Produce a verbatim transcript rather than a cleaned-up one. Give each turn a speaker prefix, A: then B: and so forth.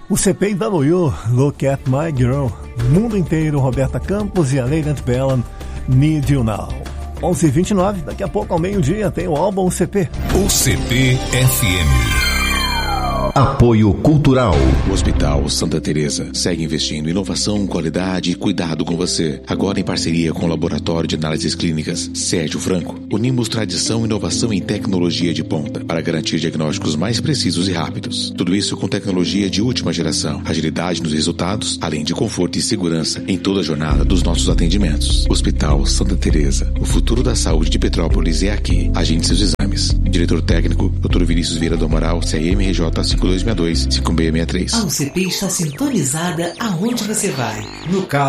A: O C P W, Look at My Girl, Mundo Inteiro, Roberta Campos e a Lady Antebellum, Need You Now. onze e vinte e nove, daqui a pouco ao meio-dia tem o álbum C P.
B: O C P F M.
C: Apoio Cultural.
D: O Hospital Santa Teresa segue investindo em inovação, qualidade e cuidado com você. Agora em parceria com o Laboratório de Análises Clínicas Sérgio Franco, unimos tradição e inovação em tecnologia de ponta para garantir diagnósticos mais precisos e rápidos. Tudo isso com tecnologia de última geração, agilidade nos resultados, além de conforto e segurança em toda a jornada dos nossos atendimentos. Hospital Santa Teresa. O futuro da saúde de Petrópolis é aqui. Agende seus exames. Diretor técnico, doutor Vinícius Vieira do Amaral, C M R J cinco dois seis dois, cinco seis seis três.
E: A U C P está sintonizada aonde você vai. No carro,